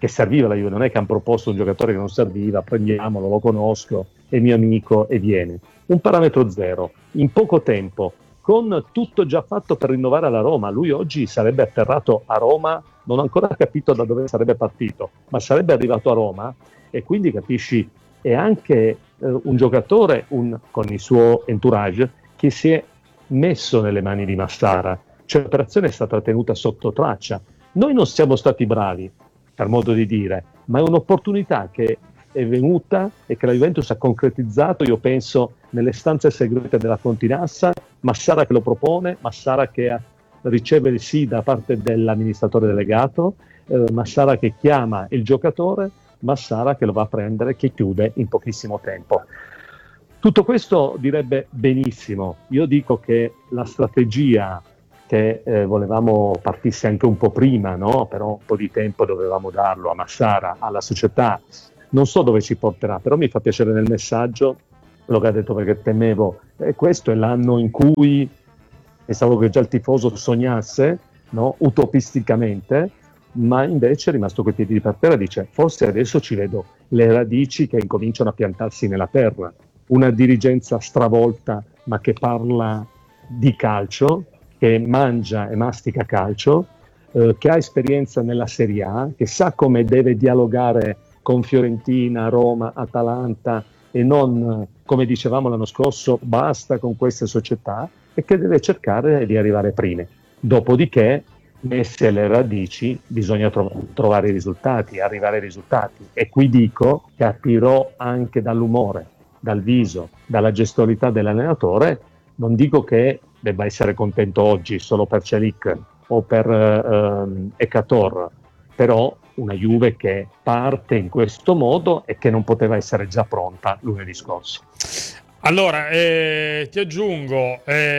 che serviva la Juve, non è che hanno proposto un giocatore che non serviva, prendiamolo, lo conosco, è mio amico e viene. Un parametro zero, in poco tempo, con tutto già fatto per rinnovare la Roma. Lui oggi sarebbe atterrato a Roma, non ho ancora capito da dove sarebbe partito, ma sarebbe arrivato a Roma, e quindi capisci, è anche eh, un giocatore un, con il suo entourage che si è messo nelle mani di Massara, cioè l'operazione è stata tenuta sotto traccia. Noi non siamo stati bravi, per modo di dire, ma è un'opportunità che è venuta e che la Juventus ha concretizzato, io penso, nelle stanze segrete della Continassa. Massara che lo propone, Massara che ha, riceve il sì da parte dell'amministratore delegato, eh, Massara che chiama il giocatore, Massara che lo va a prendere, che chiude in pochissimo tempo. Tutto questo direbbe benissimo. Io dico che la strategia che eh, volevamo partisse anche un po' prima, no? Però un po' di tempo dovevamo darlo a Massara, alla società. Non so dove ci porterà, però mi fa piacere nel messaggio quello che ha detto, perché temevo, e questo è l'anno in cui pensavo che già il tifoso sognasse, no? Utopisticamente, ma invece è rimasto coi piedi per terra e dice forse adesso ci vedo le radici che incominciano a piantarsi nella terra, una dirigenza stravolta ma che parla di calcio, che mangia e mastica calcio, eh, che ha esperienza nella Serie A, che sa come deve dialogare con Fiorentina, Roma, Atalanta, e non, come dicevamo l'anno scorso, basta con queste società, e che deve cercare di arrivare prime. Dopodiché, messe le radici, bisogna tro- trovare i risultati, arrivare ai risultati. E qui dico, capirò anche dall'umore, dal viso, dalla gestualità dell'allenatore, non dico che debba essere contento oggi solo per Celik o per ehm, Ekator, però una Juve che parte in questo modo e che non poteva essere già pronta lunedì scorso. Allora, eh, ti aggiungo,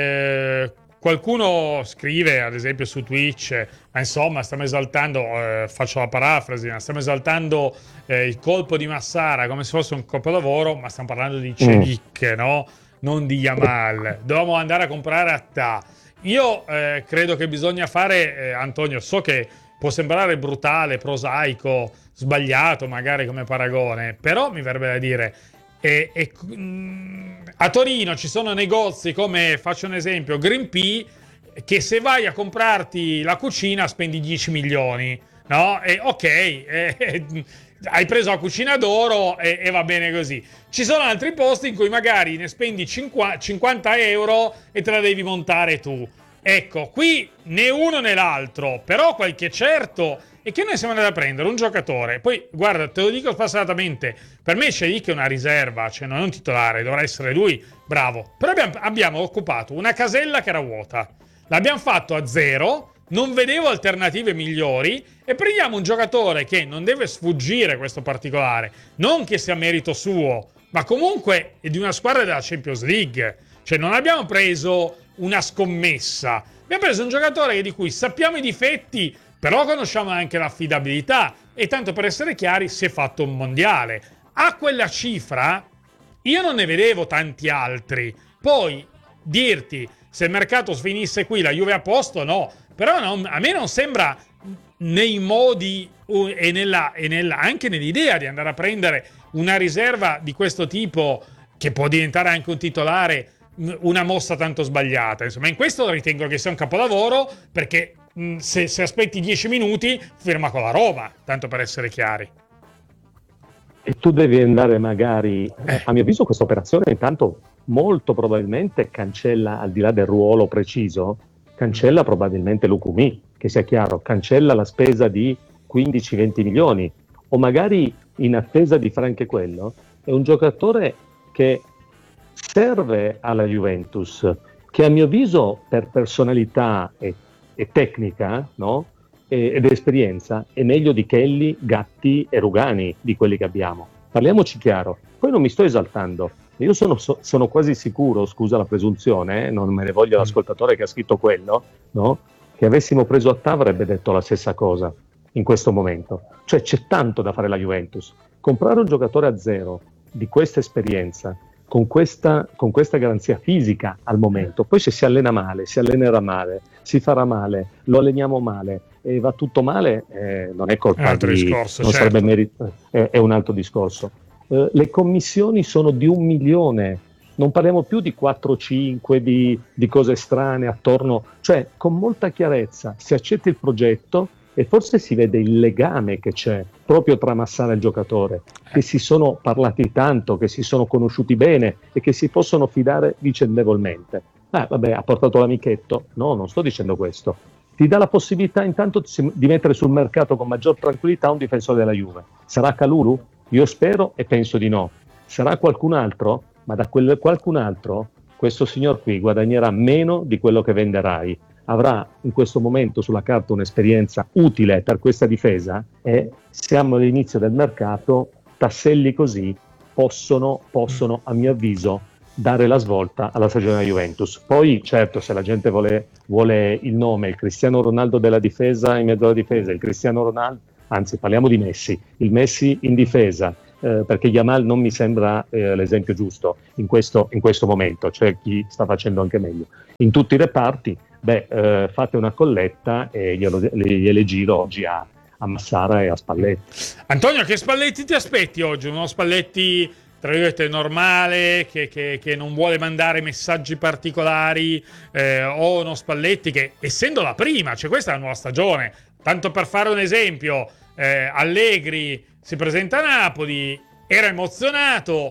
eh, qualcuno scrive ad esempio su Twitch, ma insomma stiamo esaltando, eh, faccio la parafrasi, ma stiamo esaltando eh, il colpo di Massara come se fosse un capolavoro, ma stiamo parlando di Celik, mm. no? Non di Yamal. Dovevamo andare a comprare Attà. Io eh, credo che bisogna fare, eh, Antonio, so che può sembrare brutale, prosaico, sbagliato magari come paragone, però mi verrebbe da dire, e, e, mh, a Torino ci sono negozi come, faccio un esempio, Green Pea, che se vai a comprarti la cucina spendi dieci milioni, no? E ok, e, e, hai preso la cucina d'oro e, e va bene così. Ci sono altri posti in cui magari ne spendi cinquanta euro e te la devi montare tu. Ecco, qui né uno né l'altro, però quel che è certo è che noi siamo andati a prendere un giocatore. Poi, guarda, te lo dico spassionatamente, per me c'è lì che è una riserva, cioè non è un titolare, dovrà essere lui, bravo. Però abbiamo, abbiamo occupato una casella che era vuota, l'abbiamo fatto a zero, non vedevo alternative migliori, e prendiamo un giocatore che non deve sfuggire questo particolare, non che sia merito suo, ma comunque è di una squadra della Champions League. Cioè non abbiamo preso una scommessa, abbiamo preso un giocatore di cui sappiamo i difetti, però conosciamo anche l'affidabilità, e tanto per essere chiari si è fatto un mondiale. A quella cifra io non ne vedevo tanti altri. Poi dirti se il mercato finisse qui la Juve a posto, no, però non, a me non sembra nei modi e, nella, e nella, anche nell'idea di andare a prendere una riserva di questo tipo, che può diventare anche un titolare, una mossa tanto sbagliata. Insomma, in questo ritengo che sia un capolavoro, perché mh, se, se aspetti dieci minuti firma con la Roma, tanto per essere chiari. E tu devi andare magari, eh. a mio avviso questa operazione intanto molto probabilmente cancella, al di là del ruolo preciso, cancella probabilmente Lukumi, che sia chiaro, cancella la spesa di quindici venti milioni, o magari in attesa di fare anche quello, è un giocatore che serve alla Juventus, che a mio avviso per personalità e, e tecnica, no? e, ed esperienza è meglio di Kelly, Gatti e Rugani, di quelli che abbiamo. Parliamoci chiaro. Poi non mi sto esaltando, io sono, so, sono quasi sicuro, scusa la presunzione, eh, non me ne voglio l'ascoltatore che ha scritto quello, no? che avessimo preso Attà avrebbe detto la stessa cosa in questo momento. Cioè c'è tanto da fare la Juventus. Comprare un giocatore a zero di questa esperienza, con questa, con questa garanzia fisica al momento, poi se si allena male, si allenerà male, si farà male, lo alleniamo male, e va tutto male, eh, non è colpa È un altro di... discorso, non certo. sarebbe merito, è, è un altro discorso. Eh, le commissioni sono di un milione, non parliamo più di quattro cinque, di, di cose strane attorno, cioè con molta chiarezza si accetta il progetto e forse si vede il legame che c'è proprio tra Massara e il giocatore, che si sono parlati tanto, che si sono conosciuti bene e che si possono fidare vicendevolmente. Ah, vabbè, ha portato l'amichetto? No, non sto dicendo questo. Ti dà la possibilità intanto di mettere sul mercato con maggior tranquillità un difensore della Juve. Sarà Kalulu? Io spero e penso di no. Sarà qualcun altro? Ma da quel qualcun altro questo signor qui guadagnerà meno di quello che venderai. Avrà in questo momento sulla carta un'esperienza utile per questa difesa e siamo all'inizio del mercato, tasselli così possono, possono a mio avviso dare la svolta alla stagione della Juventus. Poi certo, se la gente vuole, vuole il nome, il Cristiano Ronaldo della difesa in mezzo alla difesa, il Cristiano Ronaldo, anzi parliamo di Messi, il Messi in difesa, eh, perché Yamal non mi sembra eh, l'esempio giusto in questo, in questo momento, cioè chi sta facendo anche meglio. In tutti i reparti, beh, eh, fate una colletta e glielo, gliele giro oggi a, a Massara e a Spalletti. Antonio, che Spalletti ti aspetti oggi? Uno Spalletti, tra virgolette, normale, che, che, che non vuole mandare messaggi particolari, eh, o uno Spalletti che, essendo la prima, cioè questa è la nuova stagione, tanto per fare un esempio, eh, Allegri si presenta a Napoli, era emozionato,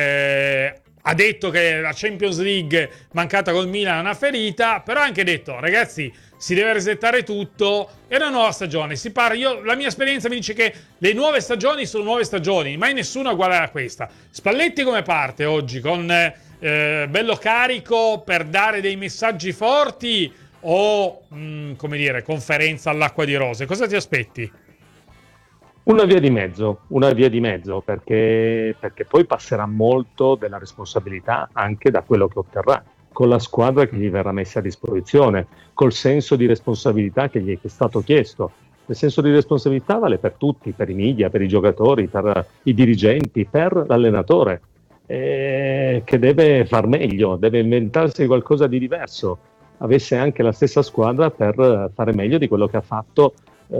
eh, ha detto che la Champions League mancata col Milan è una ferita, però ha anche detto, ragazzi, si deve resettare tutto, è una nuova stagione, si parla, io, la mia esperienza mi dice che le nuove stagioni sono nuove stagioni, mai nessuna uguale a questa. Spalletti come parte oggi? Con eh, bello carico per dare dei messaggi forti o, mh, come dire, conferenza all'acqua di rose? Cosa ti aspetti? Una via di mezzo, una via di mezzo, perché, perché poi passerà molto della responsabilità anche da quello che otterrà, con la squadra che gli verrà messa a disposizione, col senso di responsabilità che gli è stato chiesto. Il senso di responsabilità vale per tutti, per i media, per i giocatori, per i dirigenti, per l'allenatore, eh, che deve far meglio, deve inventarsi qualcosa di diverso. Avesse anche la stessa squadra per fare meglio di quello che ha fatto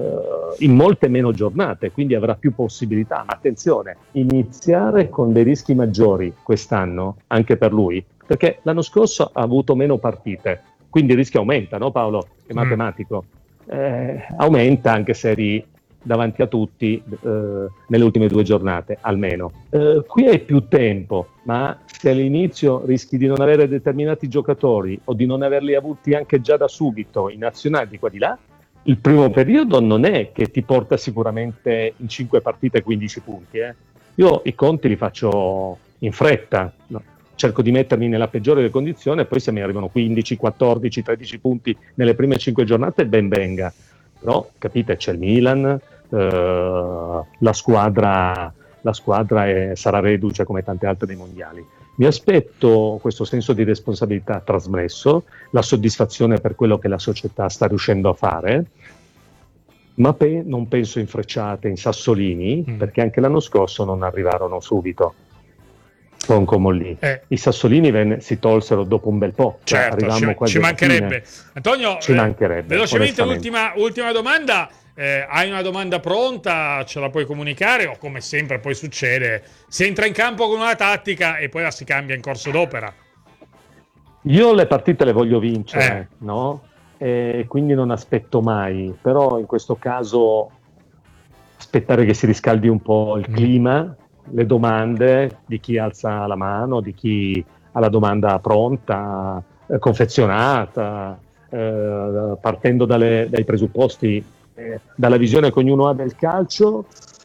in molte meno giornate, quindi avrà più possibilità. Ma attenzione, iniziare con dei rischi maggiori quest'anno anche per lui, perché l'anno scorso ha avuto meno partite, quindi il rischio aumenta, no Paolo? È matematico. Eh, aumenta anche se eri davanti a tutti eh, nelle ultime due giornate almeno. Eh, qui hai più tempo, ma se all'inizio rischi di non avere determinati giocatori o di non averli avuti anche già da subito in nazionale di qua di là, il primo periodo non è che ti porta sicuramente in cinque partite quindici punti. Eh. Io i conti li faccio in fretta, no? Cerco di mettermi nella peggiore delle condizioni e poi se mi arrivano quindici, quattordici, tredici punti nelle prime cinque giornate ben venga. Però capite, c'è il Milan, eh, la squadra, la squadra è, sarà reduce come tante altre dei mondiali. Mi aspetto questo senso di responsabilità trasmesso, la soddisfazione per quello che la società sta riuscendo a fare, ma pe- non penso in frecciate, in sassolini, mm. perché anche l'anno scorso non arrivarono subito con Comolli. Eh. I sassolini venne, si tolsero dopo un bel po'. Certo, cioè ci, ci mancherebbe. Antonio, ci eh, mancherebbe, velocemente l'ultima, ultima domanda. Eh, hai una domanda pronta, ce la puoi comunicare o come sempre poi succede, si entra in campo con una tattica e poi la si cambia in corso d'opera? Io le partite le voglio vincere, eh. no? E quindi non aspetto mai, però in questo caso aspettare che si riscaldi un po' il clima, mm. le domande di chi alza la mano, di chi ha la domanda pronta, eh, confezionata, eh, partendo dalle, dai presupposti, dalla visione che ognuno ha del calcio.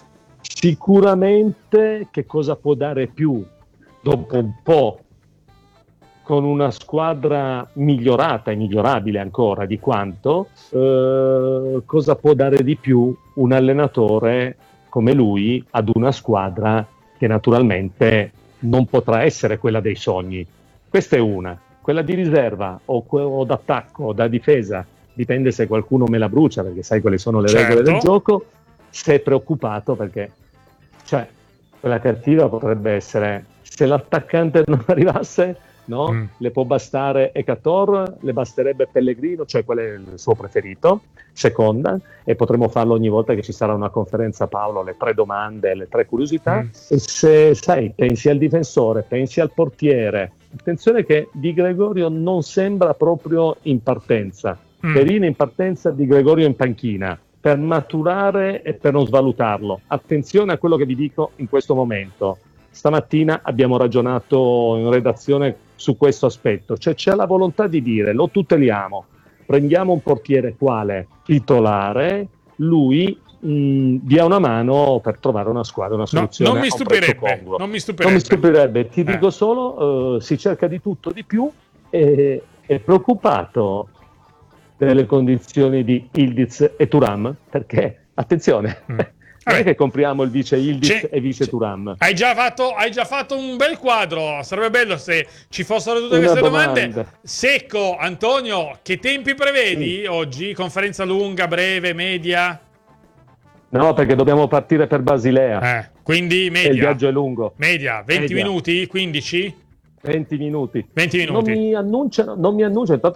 Sicuramente che cosa può dare più dopo un po' con una squadra migliorata e migliorabile ancora di quanto, eh, cosa può dare di più un allenatore come lui ad una squadra che naturalmente non potrà essere quella dei sogni. Questa è una, quella di riserva o, o d'attacco o da difesa, dipende se qualcuno me la brucia, perché sai quali sono le certo. regole del gioco. Se è preoccupato perché, cioè, quella cattiva potrebbe essere, se l'attaccante non arrivasse, no? Mm. Le può bastare Ecator, le basterebbe Pellegrino, cioè quello è il suo preferito, seconda, e potremo farlo ogni volta che ci sarà una conferenza, Paolo, le tre domande, le tre curiosità. Mm. E se, sai, pensi al difensore, pensi al portiere, attenzione che Di Gregorio non sembra proprio in partenza. Mm. Perini in partenza, Di Gregorio in panchina, per maturare e per non svalutarlo. Attenzione a quello che vi dico in questo momento. Stamattina abbiamo ragionato in redazione su questo aspetto, cioè c'è la volontà di dire lo tuteliamo, prendiamo un portiere quale titolare, lui mh, dia una mano per trovare una squadra, una soluzione. No, non mi a un prezzo stupirebbe, congruo. non mi stupirebbe. Non mi stupirebbe, ti Eh. dico solo, eh, si cerca di tutto, di più, e è preoccupato delle condizioni di Ildiz e Thuram, perché, attenzione, Mm. non è che compriamo il vice Ildiz C'è- e vice Thuram. Hai già, fatto, hai già fatto un bel quadro. Sarebbe bello se ci fossero tutte Una queste domanda. domande. Secco, Antonio, che tempi prevedi oggi? Conferenza lunga, breve, media? No, perché dobbiamo partire per Basilea. Eh, quindi E il media. viaggio è lungo. Media, venti Media. minuti? quindici? venti minuti. venti Non minuti. mi annunciano, non mi annunciano, intanto